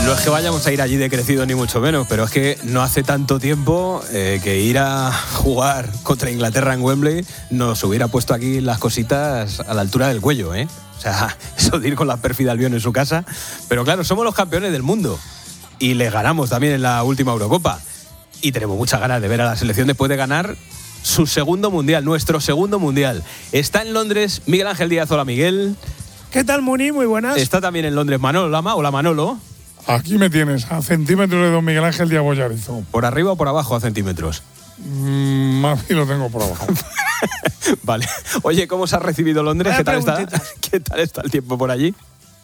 No es que vayamos a ir allí de crecido ni mucho menos, pero es que no hace tanto tiempo que ir a jugar contra Inglaterra en Wembley nos hubiera puesto aquí las cositas a la altura del cuello, ¿eh? O sea, eso de ir con la pérfida Albión en su casa. Pero claro, somos los campeones del mundo y les ganamos también en la última Eurocopa. Y tenemos muchas ganas de ver a la selección después de ganar su segundo mundial, nuestro segundo mundial. Está en Londres Miguel Ángel Díaz. Hola, Miguel. ¿Qué tal, Muni? Muy buenas. Está también en Londres Manolo Lama. Hola, Manolo. Aquí me tienes, a centímetros de don Miguel Ángel Díaz Bollarizo. ¿Por arriba o por abajo a centímetros? Más bien lo tengo por abajo. Vale. Oye, ¿cómo se ha recibido Londres? ¿Qué tal está el tiempo por allí?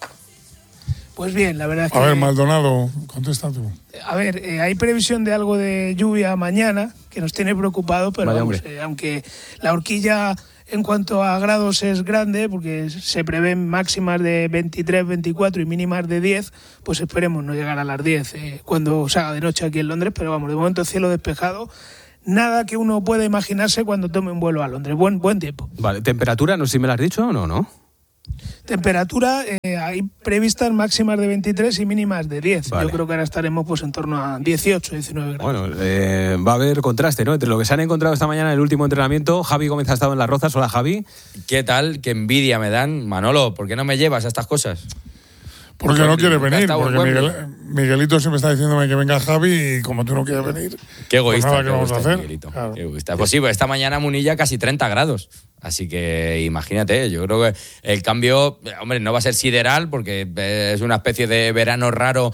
Pues bien, la verdad es que... A ver, Maldonado, contesta tú. A ver, hay previsión de algo de lluvia mañana, que nos tiene preocupado, pero vamos, aunque la horquilla en cuanto a grados es grande, porque se prevén máximas de 23, 24 y mínimas de 10, pues esperemos no llegar a las 10 cuando se haga de noche aquí en Londres, pero vamos, de momento cielo despejado. Nada que uno pueda imaginarse cuando tome un vuelo a Londres. Buen tiempo. Vale, ¿temperatura? No sé si me la has dicho o no. Temperatura, hay previstas máximas de 23 y mínimas de 10. Vale. Yo creo que ahora estaremos pues en torno a 18, 19 grados. Bueno, va a haber contraste, ¿no? Entre lo que se han encontrado esta mañana en el último entrenamiento. Javi Gómez ha estado en Las Rozas. Hola, Javi. ¿Qué tal? Qué envidia me dan. Manolo, ¿por qué no me llevas a estas cosas? Porque no quiere venir, porque Miguelito siempre está diciéndome que venga Javi y como tú no quieres venir, qué egoísta, pues nada, ¿qué vamos a hacer? Miguelito, claro. Qué egoísta. Pues sí, pues esta mañana Munilla casi 30 grados. Así que imagínate, yo creo que el cambio, hombre, no va a ser sideral porque es una especie de verano raro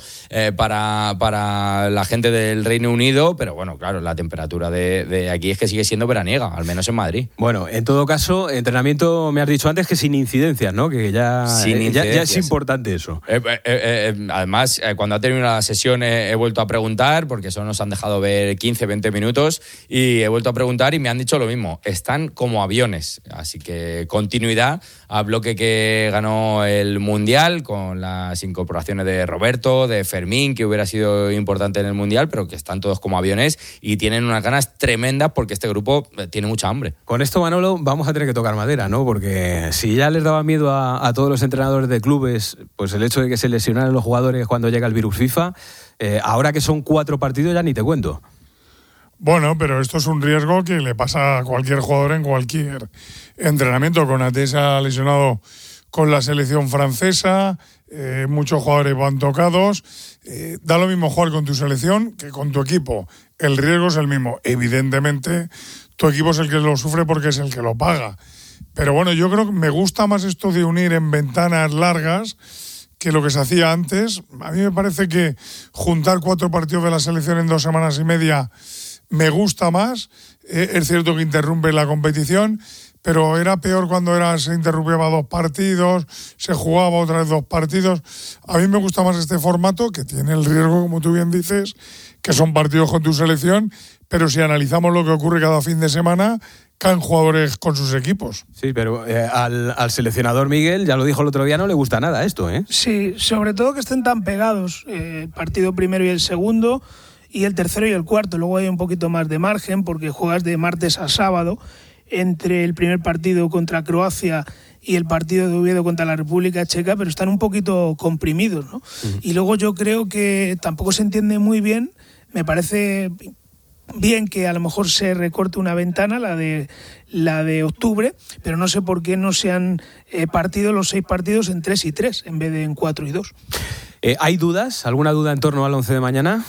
para la gente del Reino Unido, pero bueno, claro, la temperatura de aquí es que sigue siendo veraniega, al menos en Madrid. Bueno, en todo caso, entrenamiento, me has dicho antes que sin incidencias, ¿no? Que ya es importante eso. Además, cuando ha terminado la sesión he vuelto a preguntar, porque solo nos han dejado ver 15, 20 minutos, y he vuelto a preguntar y me han dicho lo mismo, están como aviones. Así que continuidad a bloque que ganó el Mundial con las incorporaciones de Roberto, de Fermín, que hubiera sido importante en el Mundial, pero que están todos como aviones y tienen unas ganas tremendas porque este grupo tiene mucha hambre. Con esto, Manolo, vamos a tener que tocar madera, ¿no? Porque si ya les daba miedo a todos los entrenadores de clubes, pues el hecho de que se lesionaran los jugadores cuando llega el virus FIFA, ahora que son 4 partidos ya ni te cuento. Bueno, pero esto es un riesgo que le pasa a cualquier jugador en cualquier entrenamiento. Konaté se ha lesionado con la selección francesa, muchos jugadores van tocados. Da lo mismo jugar con tu selección que con tu equipo. El riesgo es el mismo. Evidentemente, tu equipo es el que lo sufre porque es el que lo paga. Pero bueno, yo creo que me gusta más esto de unir en ventanas largas que lo que se hacía antes. A mí me parece que juntar 4 partidos de la selección en 2 semanas y media me gusta más. Es cierto que interrumpe la competición, pero era peor cuando se interrumpía 2 partidos, se jugaba otra vez 2 partidos. A mí me gusta más este formato, que tiene el riesgo, como tú bien dices, que son partidos con tu selección, pero si analizamos lo que ocurre cada fin de semana, caen jugadores con sus equipos. Sí, pero al seleccionador Miguel, ya lo dijo el otro día, no le gusta nada esto, ¿eh? Sí, sobre todo que estén tan pegados, el partido primero y el segundo, y el tercero y el cuarto. Luego hay un poquito más de margen porque juegas de martes a sábado entre el primer partido contra Croacia y el partido de Oviedo contra la República Checa, pero están un poquito comprimidos, ¿no? Uh-huh. Y luego yo creo que tampoco se entiende muy bien, me parece bien que a lo mejor se recorte una ventana, la de octubre, pero no sé por qué no se han partido los 6 partidos en 3 y 3 en vez de en 4 y 2. ¿Hay dudas? ¿Alguna duda en torno al 11 de mañana?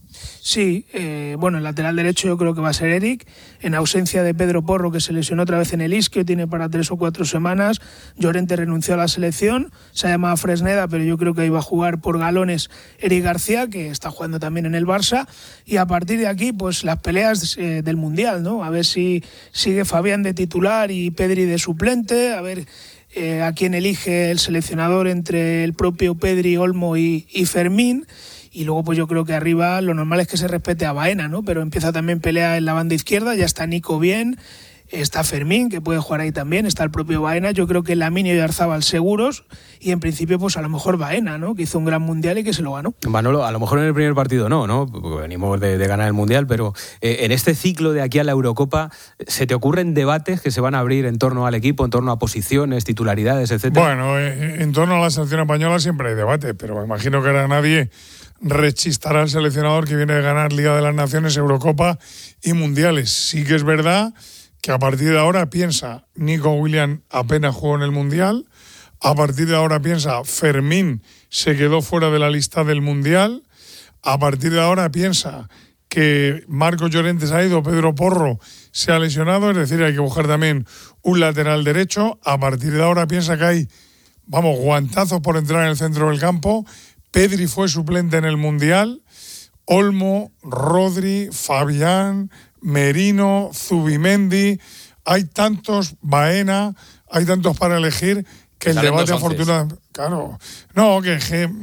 Sí, bueno, el lateral derecho yo creo que va a ser Eric, en ausencia de Pedro Porro, que se lesionó otra vez en el isquio, tiene para 3 o 4 semanas. Llorente renunció a la selección, se ha llamado a Fresneda, pero yo creo que iba a jugar por galones Eric García, que está jugando también en el Barça, y a partir de aquí, pues las peleas del Mundial, ¿no? A ver si sigue Fabián de titular y Pedri de suplente, a ver a quién elige el seleccionador entre el propio Pedri, Olmo y Fermín. Y luego pues yo creo que arriba lo normal es que se respete a Baena, ¿no? Pero empieza también pelea en la banda izquierda, ya está Nico bien, está Fermín, que puede jugar ahí también, está el propio Baena. Yo creo que Laminio y Arzabal seguros, y en principio pues a lo mejor Baena, ¿no? Que hizo un gran Mundial y que se lo ganó. Manolo, a lo mejor en el primer partido no, porque venimos de ganar el Mundial, pero en este ciclo de aquí a la Eurocopa, ¿se te ocurren debates que se van a abrir en torno al equipo, en torno a posiciones, titularidades, etcétera? Bueno, en torno a la selección española siempre hay debate, pero me imagino que ahora nadie rechistará el seleccionador que viene de ganar Liga de las Naciones, Eurocopa y Mundiales. Sí que es verdad que a partir de ahora piensa, Nico Williams apenas jugó en el Mundial, a partir de ahora piensa, Fermín se quedó fuera de la lista del Mundial, a partir de ahora piensa que Marcos Llorente se ha ido, Pedro Porro se ha lesionado, es decir, hay que buscar también un lateral derecho, a partir de ahora piensa que hay, guantazos por entrar en el centro del campo. Pedri fue suplente en el Mundial, Olmo, Rodri, Fabián, Merino, Zubimendi, hay tantos, Baena, hay tantos para elegir que el debate afortunadamente... Claro, no, es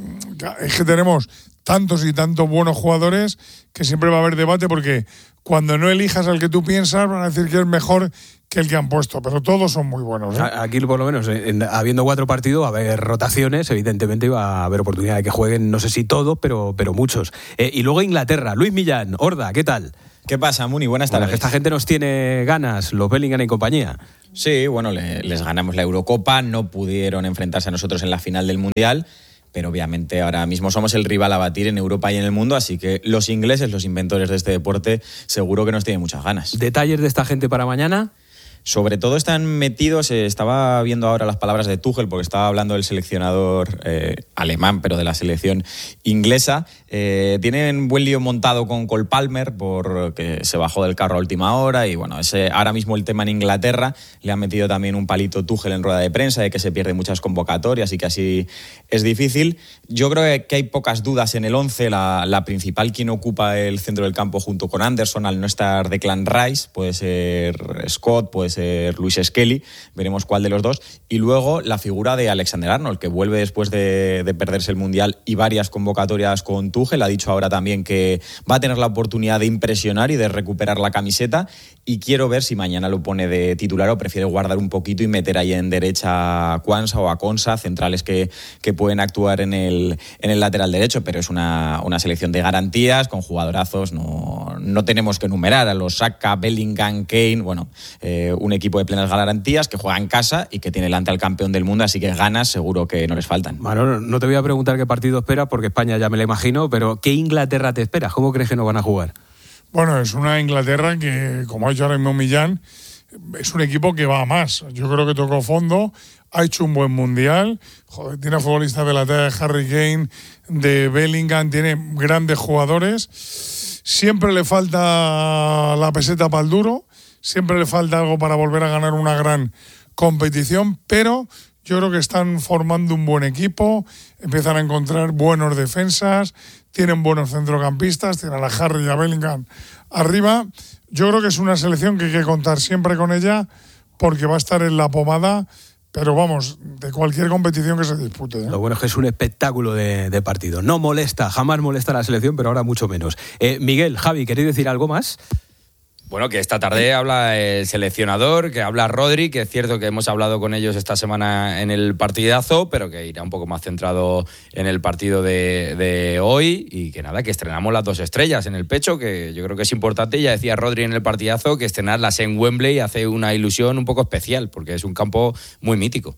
que tenemos tantos y tantos buenos jugadores que siempre va a haber debate, porque cuando no elijas al que tú piensas van a decir que es mejor que el que han puesto, pero todos son muy buenos, ¿eh? Aquí por lo menos, habiendo 4 partidos, va a haber rotaciones, evidentemente va a haber oportunidad de que jueguen, no sé si todos, pero muchos. Y luego Inglaterra, Luis Millán, Horda, ¿qué tal? ¿Qué pasa, Muni? Buenas tardes. Que esta gente nos tiene ganas, los Bellingham y compañía. Sí, bueno, les ganamos la Eurocopa, no pudieron enfrentarse a nosotros en la final del Mundial, pero obviamente ahora mismo somos el rival a batir en Europa y en el mundo, así que los ingleses, los inventores de este deporte, seguro que nos tienen muchas ganas. ¿Detalles de esta gente para mañana? Sobre todo están metidos, estaba viendo ahora las palabras de Tuchel, porque estaba hablando del seleccionador alemán, pero de la selección inglesa. Tienen buen lío montado con Cole Palmer, porque se bajó del carro a última hora, y bueno, ahora mismo el tema en Inglaterra, le han metido también un palito Tuchel en rueda de prensa, de que se pierden muchas convocatorias y que así es difícil. Yo creo que hay pocas dudas en el 11, la principal quien ocupa el centro del campo junto con Anderson, al no estar Declan Rice, puede ser Scott, puede ser Luis Skelly, veremos cuál de los dos, y luego la figura de Alexander-Arnold, que vuelve después de perderse el Mundial y varias convocatorias con Tuchel. Ha dicho ahora también que va a tener la oportunidad de impresionar y de recuperar la camiseta, y quiero ver si mañana lo pone de titular o prefiere guardar un poquito y meter ahí en derecha a Quansah o a Konsa, centrales que pueden actuar en el lateral derecho, pero es una selección de garantías, con jugadorazos, no tenemos que enumerar a los Saka, Bellingham, Kane, un equipo de plenas garantías que juega en casa y que tiene delante al campeón del mundo, así que ganas seguro que no les faltan. Bueno, no te voy a preguntar qué partido esperas, porque España ya me lo imagino, pero ¿qué Inglaterra te esperas? ¿Cómo crees que no van a jugar? Bueno, es una Inglaterra que, como ha dicho ahora mismo Millán, es un equipo que va a más. Yo creo que tocó fondo, ha hecho un buen mundial, tiene futbolistas de la talla de Harry Kane, de Bellingham, tiene grandes jugadores. Siempre le falta la peseta para el duro, siempre le falta algo para volver a ganar una gran competición, pero yo creo que están formando un buen equipo, empiezan a encontrar buenos defensas, tienen buenos centrocampistas, tienen a la Harry y a Bellingham arriba. Yo creo que es una selección que hay que contar siempre con ella, porque va a estar en la pomada, pero vamos, de cualquier competición que se dispute, ¿eh? Lo bueno es que es un espectáculo de partido. No molesta, jamás molesta a la selección, pero ahora mucho menos. Miguel, Javi, ¿queréis decir algo más? Bueno, que esta tarde habla el seleccionador, que habla Rodri, que es cierto que hemos hablado con ellos esta semana en el partidazo, pero que irá un poco más centrado en el partido de hoy, y que nada, que estrenamos las 2 estrellas en el pecho, que yo creo que es importante. Ya decía Rodri en el partidazo que estrenarlas en Wembley hace una ilusión un poco especial, porque es un campo muy mítico.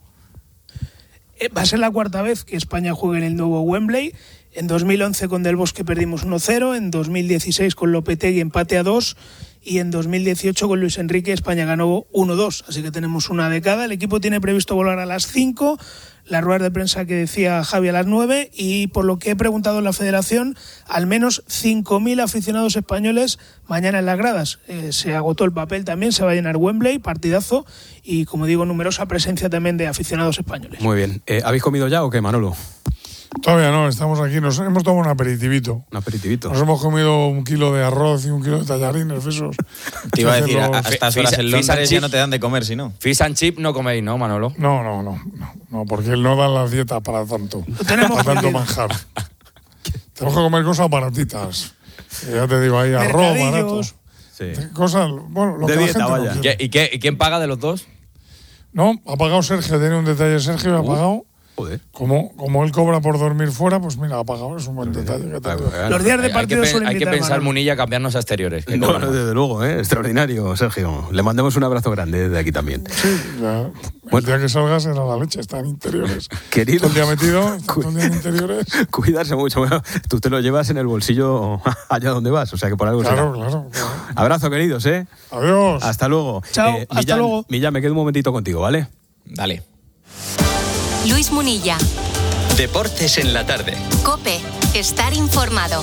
Va a ser la 4ª vez que España juegue en el nuevo Wembley. En 2011 con Del Bosque perdimos 1-0, en 2016 con Lopetegui empate a 2, y en 2018 con Luis Enrique España ganó 1-2, así que tenemos una década. El equipo tiene previsto volar a las 5, la rueda de prensa que decía Javi a las 9, y por lo que he preguntado en la federación, al menos 5.000 aficionados españoles mañana en las gradas. Se agotó el papel también, se va a llenar Wembley, partidazo, y como digo, numerosa presencia también de aficionados españoles. Muy bien. ¿Habéis comido ya o qué, Manolo? Todavía no, estamos aquí, nos hemos tomado un aperitivito. ¿Un aperitivito? Nos hemos comido 1 kilo de arroz y 1 kilo de tallarines, esos. Te iba a decir, a estas horas en Londres ya no te dan de comer, si no. Fish and chip no coméis, ¿no, Manolo? No, porque él no da las dietas para tanto. Tenemos para tanto manjar. Tenemos que comer cosas baratitas. Ya te digo, ahí arroz barato. Sí. Cosas, bueno, lo de que dieta, la gente vaya. no quiere. ¿Y quién paga de los dos? No, ha pagado Sergio, tiene un detalle Sergio, ha pagado. Joder. Como él cobra por dormir fuera, pues mira, apagado, es un buen detalle. Los días de partido suelen Hay que pensar, Munilla, cambiarnos a exteriores. No, desde luego, extraordinario, Sergio. Le mandamos un abrazo grande desde aquí también. Sí, ya. El día que salgas era la leche, está en interiores. Querido. Todo el día metido, todo el día en interiores. Cuidarse mucho. Bueno, tú te lo llevas en el bolsillo allá donde vas, o sea que por algo será. Claro. Abrazo, queridos, Adiós. Hasta luego. Chao, hasta luego. Millán, me quedo un momentito contigo, ¿vale? Dale. Luis Munilla. Deportes en la tarde. COPE. Estar informado.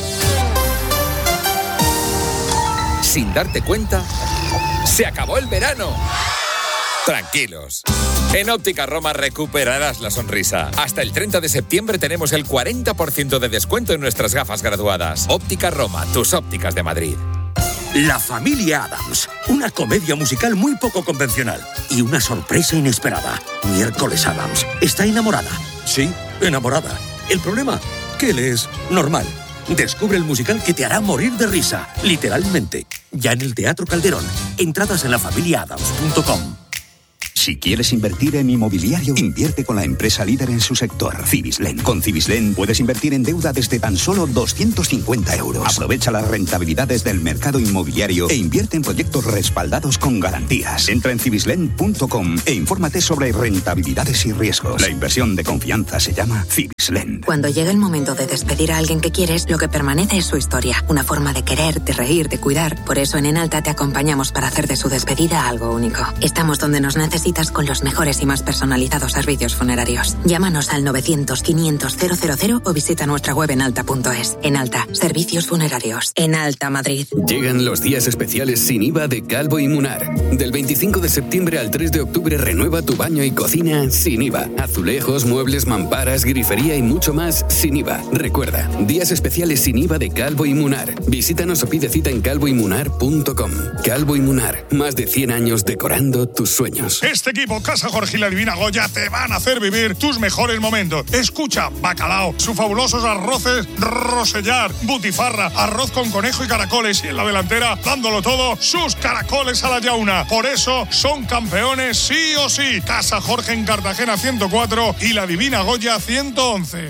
Sin darte cuenta, ¡se acabó el verano! Tranquilos. En Óptica Roma recuperarás la sonrisa. Hasta el 30 de septiembre tenemos el 40% de descuento en nuestras gafas graduadas. Óptica Roma, tus ópticas de Madrid. La familia Addams, una comedia musical muy poco convencional y una sorpresa inesperada. Miércoles Addams está enamorada. Sí, enamorada. El problema, que él es normal. Descubre el musical que te hará morir de risa, literalmente. Ya en el Teatro Calderón. Entradas en lafamiliaadams.com. Si quieres invertir en inmobiliario, invierte con la empresa líder en su sector, Cibislen. Con Cibislen puedes invertir en deuda desde tan solo 250 euros. Aprovecha las rentabilidades del mercado inmobiliario e invierte en proyectos respaldados con garantías. Entra en cibislen.com e infórmate sobre rentabilidades y riesgos. La inversión de confianza se llama Cibislen. Cuando llega el momento de despedir a alguien que quieres, lo que permanece es su historia. Una forma de querer, de reír, de cuidar. Por eso en Enalta te acompañamos para hacer de su despedida algo único. Estamos donde nos necesitas con los mejores y más personalizados servicios funerarios. Llámanos al 900-500-000 o visita nuestra web enalta.es. Enalta, servicios funerarios. Enalta Madrid. Llegan los días especiales sin IVA de Calvo y Munar. Del 25 de septiembre al 3 de octubre renueva tu baño y cocina sin IVA. Azulejos, muebles, mamparas, grifería y mucho más sin IVA. Recuerda, días especiales sin IVA de Calvo y Munar. Visítanos o pide cita en calvoymunar.com. Calvo y Munar, más de 100 años decorando tus sueños. Este equipo, Casa Jorge y la Divina Goya, te van a hacer vivir tus mejores momentos. Escucha Bacalao, sus fabulosos arroces Rosellar, Butifarra, arroz con conejo y caracoles, y en la delantera, dándolo todo, sus caracoles a la yauna. Por eso son campeones sí o sí. Casa Jorge en Cartagena 104 y la Divina Goya 111.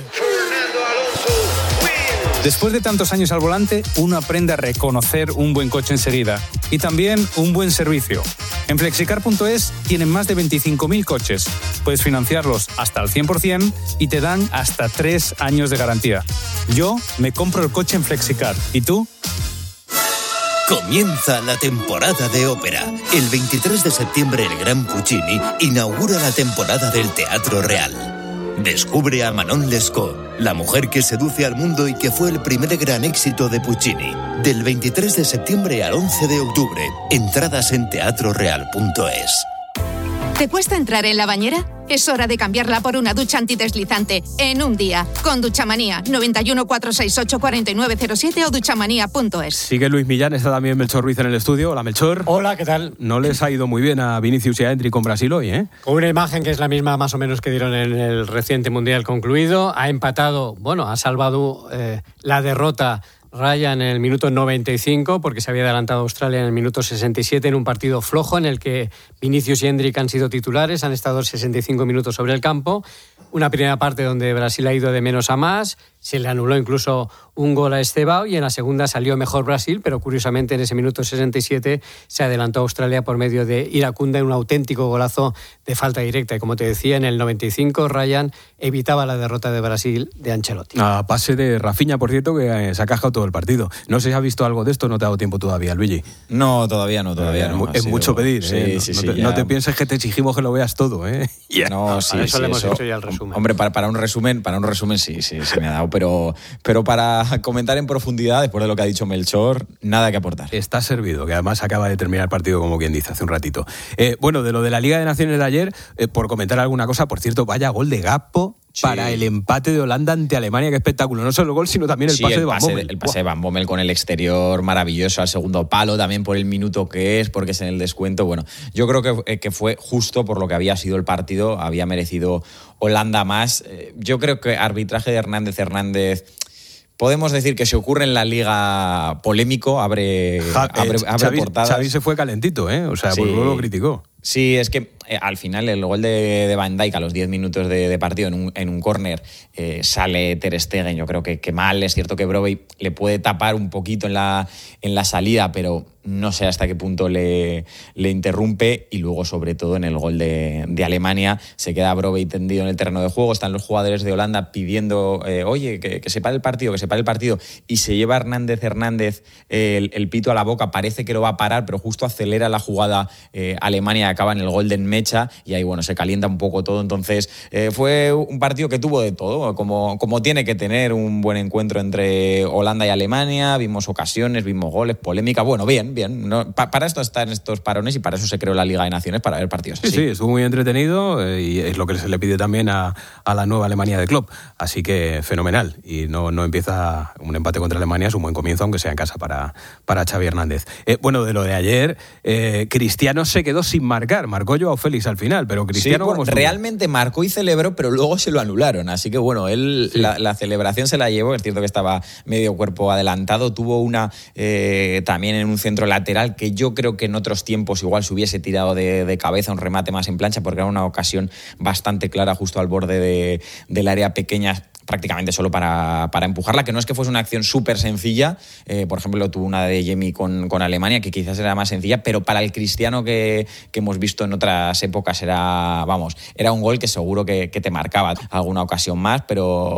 Después de tantos años al volante, uno aprende a reconocer un buen coche enseguida y también un buen servicio. En Flexicar.es tienen más de 25.000 coches. Puedes financiarlos hasta el 100% y te dan hasta 3 años de garantía. Yo me compro el coche en Flexicar. ¿Y tú? Comienza la temporada de ópera. El 23 de septiembre el Gran Puccini inaugura la temporada del Teatro Real. Descubre a Manon Lescaut, la mujer que seduce al mundo y que fue el primer gran éxito de Puccini. Del 23 de septiembre al 11 de octubre. Entradas en teatroreal.es. ¿Te cuesta entrar en la bañera? Es hora de cambiarla por una ducha antideslizante en un día. Con Duchamanía, 91 468 4907 o duchamanía.es. Sigue Luis Millán, está también Melchor Ruiz en el estudio. Hola, Melchor. Hola, ¿qué tal? No les ha ido muy bien a Vinicius y a Endrick con Brasil hoy, ¿eh? Con una imagen que es la misma más o menos que dieron en el reciente Mundial concluido. Ha empatado, ha salvado la derrota Ryan en el minuto 95 porque se había adelantado Australia en el minuto 67 en un partido flojo en el que Vinicius y Endrick han sido titulares, han estado 65 minutos sobre el campo. Una primera parte donde Brasil ha ido de menos a más, se le anuló incluso un gol a Estebao y en la segunda salió mejor Brasil, pero curiosamente en ese minuto 67 se adelantó Australia por medio de Iracunda en un auténtico golazo de falta directa. Y como te decía, en el 95 Ryan evitaba la derrota de Brasil de Ancelotti. A pase de Rafinha, por cierto, que se ha cajado todo el partido. No sé si has visto algo de esto, no te ha dado tiempo todavía, Luigi. No, todavía no. Es mucho pedir, ¿eh? No te pienses que te exigimos que lo veas todo, ¿eh? No, sí, eso le hemos hecho ya el resumen. Hombre, para un resumen sí me ha dado, pero para comentar en profundidad, después de lo que ha dicho Melchor, nada que aportar. Está servido, que además acaba de terminar el partido, como quien dice, hace un ratito. De lo de la Liga de Naciones de ayer, por comentar alguna cosa, por cierto, vaya gol de Gakpo para el empate de Holanda ante Alemania, qué espectáculo. No solo el gol, sino también el pase de Van Bommel. El pase de Van Bommel con el exterior maravilloso al segundo palo, también por el minuto que es, porque es en el descuento. Bueno, yo creo que fue justo por lo que había sido el partido, había merecido Holanda más. Yo creo que arbitraje de Hernández... Podemos decir que si ocurre en la Liga polémico, abre portadas. Xavi se fue calentito, ¿eh? O sea, sí. Pues luego lo criticó. Sí, es que al final el gol de Van Dijk a los 10 minutos de partido en un córner, sale Ter Stegen, yo creo que mal. Es cierto que Brobbey le puede tapar un poquito en la salida, pero no sé hasta qué punto le interrumpe. Y luego, sobre todo, en el gol de Alemania, se queda Brobbey tendido en el terreno de juego, están los jugadores de Holanda pidiendo oye, que se pare el partido, y se lleva Hernández el pito a la boca, parece que lo va a parar, pero justo acelera la jugada Alemania, acaba en el gol de Nmecha, y ahí se calienta un poco todo. Entonces fue un partido que tuvo de todo, como tiene que tener un buen encuentro entre Holanda y Alemania. Vimos ocasiones, vimos goles, polémica, bien, ¿no? Para esto están estos parones y para eso se creó la Liga de Naciones, para ver partidos así. Sí, estuvo muy entretenido y es lo que se le pide también a la nueva Alemania de Klopp, así que fenomenal. Y no empieza un empate contra Alemania, es un buen comienzo, aunque sea en casa para Xavi Hernández. Bueno, de lo de ayer, Cristiano se quedó sin marcar, marcó Joao Félix al final, pero Cristiano... Sí, realmente marcó y celebró, pero luego se lo anularon, así que él la celebración se la llevó. Es cierto que estaba medio cuerpo adelantado, tuvo una también en un centro lateral que yo creo que en otros tiempos igual se hubiese tirado de cabeza, un remate más en plancha, porque era una ocasión bastante clara justo al borde del área pequeña, prácticamente solo para empujarla, que no es que fuese una acción súper sencilla. Por ejemplo, tuvo una de Yemi con Alemania, que quizás era más sencilla, pero para el Cristiano que hemos visto en otras épocas era un gol que seguro que te marcaba alguna ocasión más, pero